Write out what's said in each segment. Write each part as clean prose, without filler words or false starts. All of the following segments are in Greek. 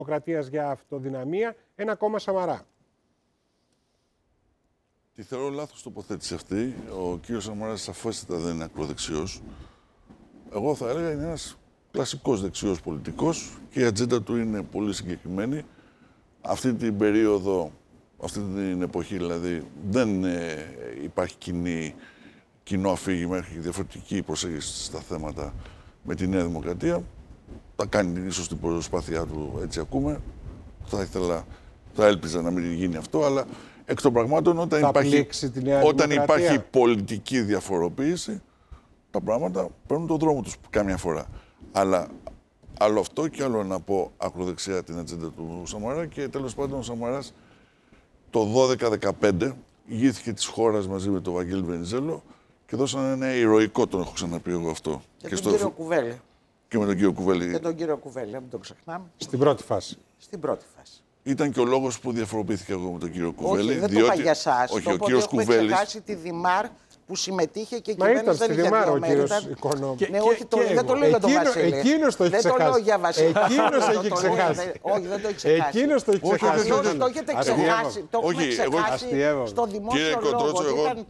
Δημοκρατίας για αυτοδυναμία, ένα κόμμα Σαμαρά. Τη θεωρώ λάθος τοποθέτηση αυτή. Ο κύριος Σαμαράς σαφέστατα δεν είναι ακροδεξιός. Εγώ θα έλεγα είναι ένας κλασικός δεξιός πολιτικός και η ατζέντα του είναι πολύ συγκεκριμένη. Αυτή την περίοδο, αυτή την εποχή δηλαδή, δεν υπάρχει κοινό αφήγημα, έχει διαφορετική προσέγγιση στα θέματα με τη Νέα Δημοκρατία. Θα κάνει ίσως την προσπάθειά του, έτσι ακούμε. Θα έλπιζα να μην γίνει αυτό, αλλά εκ των πραγμάτων όταν υπάρχει πολιτική διαφοροποίηση, τα πράγματα παίρνουν τον δρόμο τους κάμια φορά. Αλλά άλλο αυτό και άλλο να πω ακροδεξιά την ατζέντα του Σαμαρά και τέλος πάντων ο Σαμαράς το 12-15 ηγήθηκε της χώρας μαζί με τον Βαγγέλη Βενιζέλο και δώσανε ένα ηρωικό, τον έχω ξαναπεί εγώ αυτό. Και τον κύριο Κουβέλη. Και με τον κύριο Κουβέλη. Και τον κύριο Κουβέλη, μην το ξεχνάμε. Στην πρώτη φάση. Στην πρώτη φάση. Ήταν και ο λόγος που διαφοροποιήθηκα εγώ με τον κύριο Κουβέλη. Όχι, δεν το είπα για εσάς. Όχι, το ο κύριος Κουβέλης. Έχουμε ξεχάσει τη Δημάρ που συμμετείχε και Μα ήταν στη δεν είχε Δημάρ ο δύο κύριος Οικονόμου. Ναι, όχι, δεν το λέω για τον Βασίλη. Εκείνος το έχει ξεχάσει. Δεν το λέω για Βασίλη. Εκείνος έχει ξεχάσει. Όχι, δεν το έχει ξεχάσει. Εκείνος το έχει ξεχάσει. Το έχετε ξεχάσει. Το έχουμε ξεχάσει στο δημόσιο λόγο. Ήταν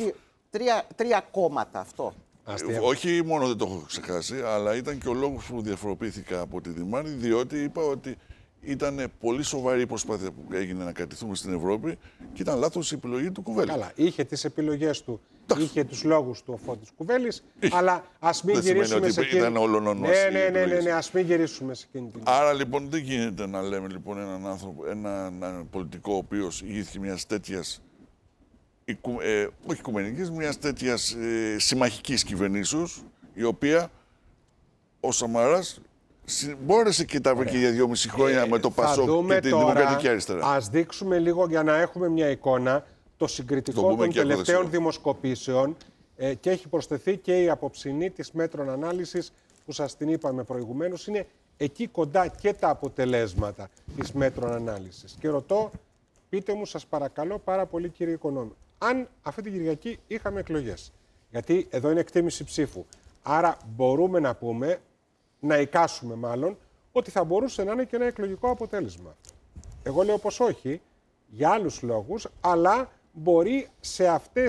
τρία κόμματα αυτό. Όχι μόνο δεν το έχω ξεχάσει, αλλά ήταν και ο λόγος που διαφοροποιήθηκα από τη Δημάρ, διότι είπα ότι ήταν πολύ σοβαρή η προσπάθεια που έγινε να κρατηθούμε στην Ευρώπη και ήταν λάθος η επιλογή του Κουβέλη. Καλά, είχε τις επιλογές του, είχε τους λόγους του ο Φώτης Κουβέλης, αλλά ας μην γυρίσουμε σε εκείνη. Ήταν Ναι, ας μην γυρίσουμε σε εκείνη την. Άρα λοιπόν δεν γίνεται να λέμε λοιπόν έναν άνθρωπο, έναν πολιτικό ο οποίος ηγήθηκε μιας τέτοιας όχι οικουμενικής, μιας τέτοιας συμμαχικής κυβερνήσεως, η οποία ο Σαμαράς μπόρεσε και τα βρήκε για 2,5 χρόνια με το ΠΑΣΟΚ και την Δημοκρατική Αριστερά. Ας δείξουμε λίγο για να έχουμε μια εικόνα το συγκριτικό των τελευταίων δημοσκοπήσεων και έχει προσθεθεί και η απόψινή της Μέτρων Ανάλυσης που σας την είπαμε προηγουμένως. Είναι εκεί κοντά και τα αποτελέσματα της Μέτρων Ανάλυσης. Και ρωτώ, πείτε μου σας παρακαλώ πάρα πολύ κύριε Οικονόμη, αν αυτή την Κυριακή είχαμε εκλογές, γιατί εδώ είναι εκτίμηση ψήφου, άρα μπορούμε να πούμε, να εικάσουμε μάλλον, ότι θα μπορούσε να είναι και ένα εκλογικό αποτέλεσμα. Εγώ λέω πως όχι, για άλλους λόγους, αλλά μπορεί σε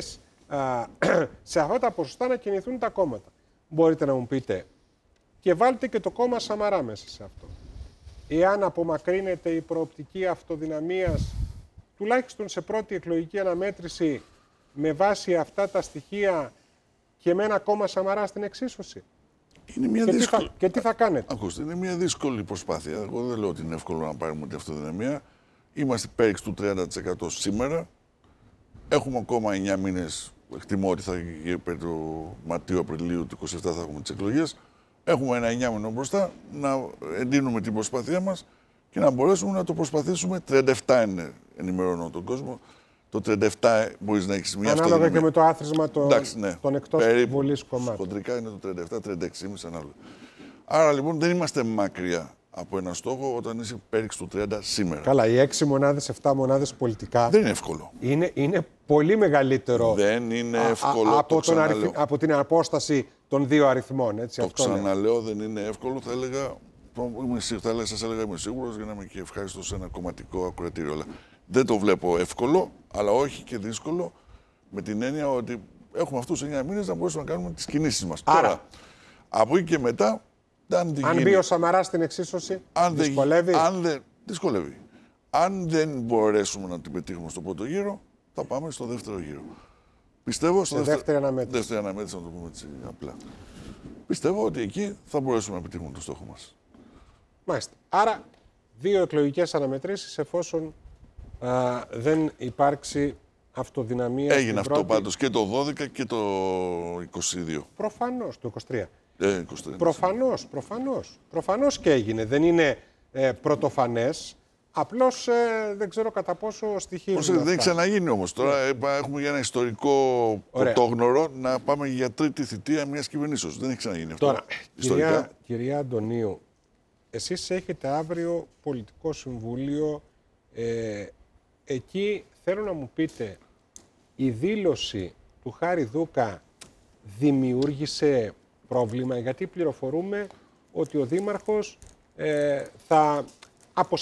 αυτά τα ποσοστά να κινηθούν τα κόμματα. Μπορείτε να μου πείτε και βάλτε και το κόμμα Σαμαρά μέσα σε αυτό. Εάν απομακρύνεται η προοπτική αυτοδυναμίας, τουλάχιστον σε πρώτη εκλογική αναμέτρηση, με βάση αυτά τα στοιχεία και με ένα κόμμα Σαμαρά στην εξίσωση. Είναι μια δύσκολη. Και τι θα κάνετε. Ακούστε, είναι μια δύσκολη προσπάθεια. Εγώ δεν λέω ότι είναι εύκολο να πάρουμε την αυτοδυναμία. Είμαστε πέριξ του 30% σήμερα. Έχουμε ακόμα 9 μήνες. Εκτιμώ ότι θα περί το Μαρτίου-Απριλίου του 27 θα έχουμε τις εκλογές. Έχουμε ένα 9 μήνο μπροστά να εντείνουμε την προσπάθειά μας και να μπορέσουμε να το προσπαθήσουμε. 37 είναι, ενημερώνω τον κόσμο. Το 37 μπορείς να έχεις μια αυτοδυναμία. Ανάλογα και με το άθροισμα των εκτός βουλής κομμάτων. Χοντρικά είναι το 37-36,5 ανάλογα. Άρα λοιπόν δεν είμαστε μακριά από ένα στόχο όταν είσαι πέριξ του 30 σήμερα. Καλά, οι 6 μονάδες, 7 μονάδες πολιτικά. Δεν είναι εύκολο. Είναι πολύ μεγαλύτερο. Δεν είναι εύκολο. Από την απόσταση των δύο αριθμών. Έτσι, το ξαναλέω, δεν είναι εύκολο. Θα έλεγα, σας έλεγα είμαι σίγουρος για να είμαι και ευχάριστος σε ένα κομματικό ακροατήριο. Αλλά δεν το βλέπω εύκολο, αλλά όχι και δύσκολο, με την έννοια ότι έχουμε αυτούς τους 9 μήνες να μπορέσουμε να κάνουμε τις κινήσεις μας. Άρα, τώρα, από εκεί και μετά, αν μπει ο Σαμαράς στην εξίσωση, δυσκολεύει. Δυσκολεύει. Αν δεν μπορέσουμε να την πετύχουμε στο πρώτο γύρο, θα πάμε στο δεύτερο γύρο. Πιστεύω στη δεύτερη αναμέτρηση. Δεύτερη αναμέτρηση, να το πούμε έτσι απλά. Πιστεύω ότι εκεί θα μπορέσουμε να πετύχουμε το στόχο μας. Μάλιστα. Άρα, 2 εκλογικές αναμετρήσεις εφόσον δεν υπάρξει αυτοδυναμία. Έγινε αυτό πάντως και το 12 και το 22. Προφανώς, το 23. 23. Προφανώς και έγινε. Δεν είναι πρωτοφανές. Απλώς δεν ξέρω κατά πόσο στοιχίζουν. Δεν έχει ξαναγίνει όμως. Τώρα έχουμε για ένα ιστορικό πρωτόγνωρο να πάμε για τρίτη θητεία μιας κυβερνήσεως. Δεν έχει ξαναγίνει αυτό. Τώρα, κυρία Αντωνίου, εσείς έχετε αύριο πολιτικό συμβούλιο. Εκεί θέλω να μου πείτε, η δήλωση του Χάρη Δούκα δημιούργησε πρόβλημα, γιατί πληροφορούμε ότι ο Δήμαρχος θα από